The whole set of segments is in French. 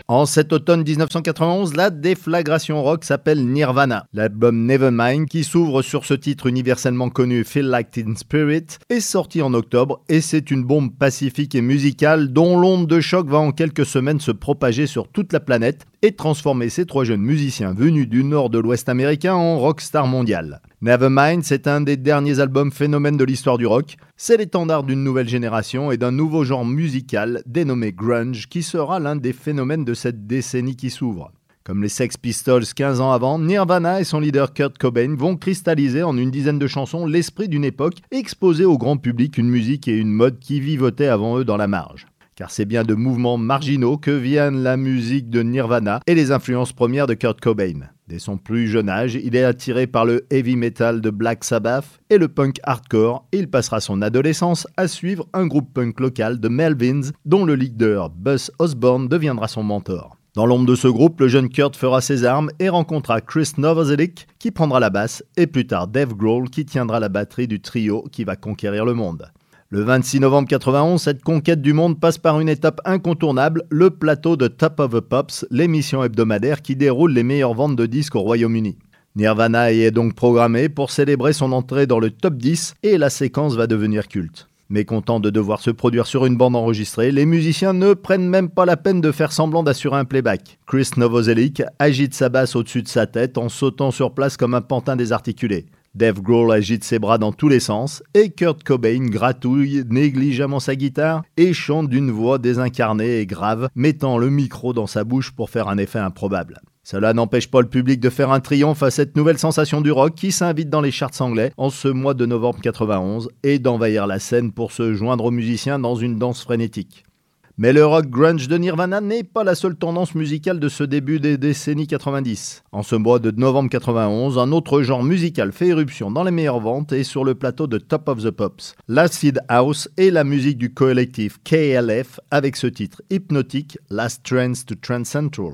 En cet automne 1991, la déflagration rock s'appelle Nirvana. L'album Nevermind, qui s'ouvre sur ce titre universellement connu Feel Like Teen Spirit, est sorti en octobre et c'est une bombe pacifique et musicale dont l'onde de choc va en quelques semaines se propager sur toute la planète et transformer ces trois jeunes musiciens venus du nord de l'ouest américain en rockstar mondial. Nevermind, c'est un des derniers albums phénomènes de l'histoire du rock. C'est l'étendard d'une nouvelle génération et d'un nouveau genre musical dénommé grunge qui sera l'un des phénomènes de cette décennie qui s'ouvre. Comme les Sex Pistols 15 ans avant, Nirvana et son leader Kurt Cobain vont cristalliser en une dizaine de chansons l'esprit d'une époque et exposer au grand public une musique et une mode qui vivotaient avant eux dans la marge. Car c'est bien de mouvements marginaux que viennent la musique de Nirvana et les influences premières de Kurt Cobain. Dès son plus jeune âge, il est attiré par le heavy metal de Black Sabbath et le punk hardcore et il passera son adolescence à suivre un groupe punk local de Melvins dont le leader Buzz Osborne deviendra son mentor. Dans l'ombre de ce groupe, le jeune Kurt fera ses armes et rencontrera Chris Novoselic qui prendra la basse et plus tard Dave Grohl qui tiendra la batterie du trio qui va conquérir le monde. Le 26 novembre 91, cette conquête du monde passe par une étape incontournable, le plateau de Top of the Pops, l'émission hebdomadaire qui déroule les meilleures ventes de disques au Royaume-Uni. Nirvana y est donc programmé pour célébrer son entrée dans le top 10 et la séquence va devenir culte. Mécontents de devoir se produire sur une bande enregistrée, les musiciens ne prennent même pas la peine de faire semblant d'assurer un playback. Chris Novoselic agite sa basse au-dessus de sa tête en sautant sur place comme un pantin désarticulé. Dave Grohl agite ses bras dans tous les sens et Kurt Cobain gratouille négligemment sa guitare et chante d'une voix désincarnée et grave, mettant le micro dans sa bouche pour faire un effet improbable. Cela n'empêche pas le public de faire un triomphe à cette nouvelle sensation du rock qui s'invite dans les charts anglais en ce mois de novembre 91 et d'envahir la scène pour se joindre aux musiciens dans une danse frénétique. Mais le rock grunge de Nirvana n'est pas la seule tendance musicale de ce début des décennies 90. En ce mois de novembre 91, un autre genre musical fait éruption dans les meilleures ventes et sur le plateau de Top of the Pops. L'acid house et la musique du collectif KLF avec ce titre hypnotique, Last Trance to Trance Central.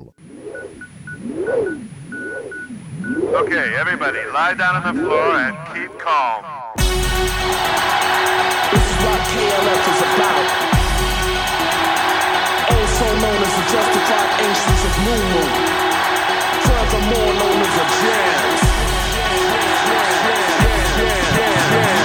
Okay, everybody, lie down on the floor and keep calm. This is what KLF is about. Also known as the justified entrance of New Moon, furthermore known as a jam.